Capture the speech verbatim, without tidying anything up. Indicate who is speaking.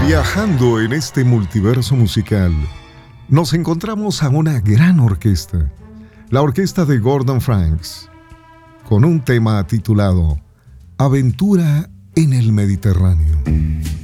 Speaker 1: Viajando en este multiverso musical, nos encontramos a una gran orquesta, la orquesta de Gordon Franks, con un tema titulado Aventura en el Mediterráneo.